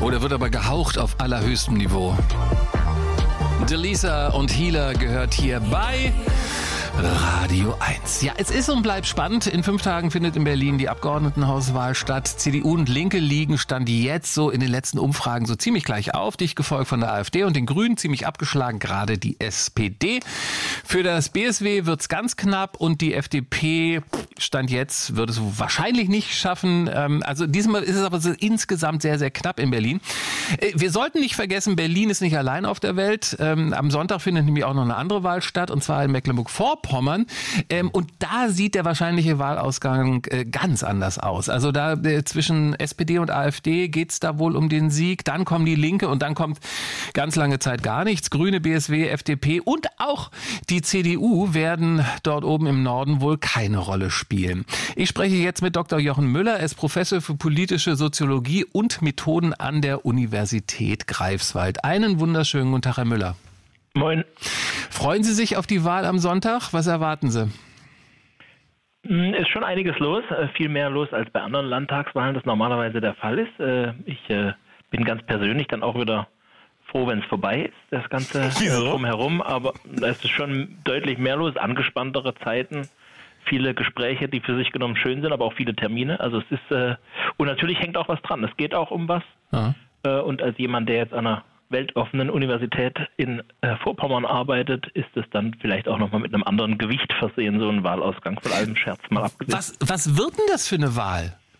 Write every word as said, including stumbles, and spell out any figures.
Oder wird aber gehaucht auf allerhöchstem Niveau. Delisa und Healer gehört hier bei Radio eins. Ja, es ist und bleibt spannend. In fünf Tagen findet in Berlin die Abgeordnetenhauswahl statt. C D U und Linke liegen Stand jetzt so in den letzten Umfragen so ziemlich gleich auf. Dicht gefolgt von der AfD und den Grünen, ziemlich abgeschlagen, gerade die S P D. Für das B S W wird's ganz knapp und die F D P, Stand jetzt, wird es wahrscheinlich nicht schaffen. Also diesmal ist es aber so insgesamt sehr, sehr knapp in Berlin. Wir sollten nicht vergessen, Berlin ist nicht allein auf der Welt. Am Sonntag findet nämlich auch noch eine andere Wahl statt, und zwar in Mecklenburg-Vorpommern. Und da sieht der wahrscheinliche Wahlausgang ganz anders aus. Also da zwischen S P D und AfD geht's da wohl um den Sieg. Dann kommen die Linke und dann kommt ganz lange Zeit gar nichts. Grüne, B S W, F D P und auch die C D U werden dort oben im Norden wohl keine Rolle spielen. Ich spreche jetzt mit Doktor Jochen Müller. Er ist Professor für politische Soziologie und Methoden an der Universität Greifswald. Einen wunderschönen guten Tag, Herr Müller. Moin. Freuen Sie sich auf die Wahl am Sonntag? Was erwarten Sie? Ist schon einiges los, viel mehr los als bei anderen Landtagswahlen, das normalerweise der Fall ist. Ich bin ganz persönlich dann auch wieder froh, wenn es vorbei ist, das Ganze drumherum, aber da ist schon deutlich mehr los, angespanntere Zeiten, viele Gespräche, die für sich genommen schön sind, aber auch viele Termine. Also es ist, und natürlich hängt auch was dran, es geht auch um was. Ja. Und als jemand, der jetzt an einer weltoffenen Universität in äh, Vorpommern arbeitet, ist es dann vielleicht auch nochmal mit einem anderen Gewicht versehen, so ein Wahlausgang, von allem Scherz mal abgesehen. Was, was wird denn das für eine Wahl?